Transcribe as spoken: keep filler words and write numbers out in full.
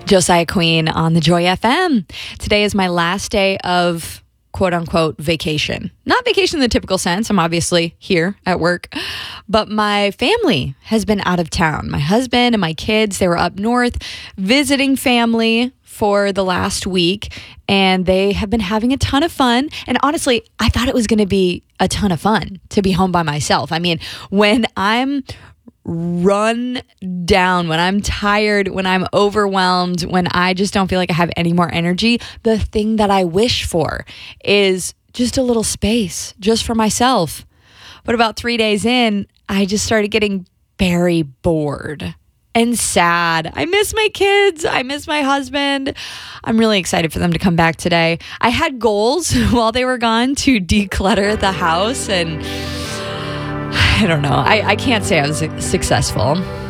Josiah Queen on the Joy F M. Today is my last day of quote unquote vacation. Not vacation in the typical sense. I'm obviously here at work, but my family has been out of town. My husband and my kids, they were up north visiting family for the last week, and they have been having a ton of fun. And honestly, I thought it was going to be a ton of fun to be home by myself. I mean, when I'm run down, when I'm tired, when I'm overwhelmed, when I just don't feel like I have any more energy, the thing that I wish for is just a little space just for myself. But about three days in, I just started getting very bored and sad. I miss my kids. I miss my husband. I'm really excited for them to come back today. I had goals while they were gone to declutter the house, and I don't know. I, I can't say I was successful.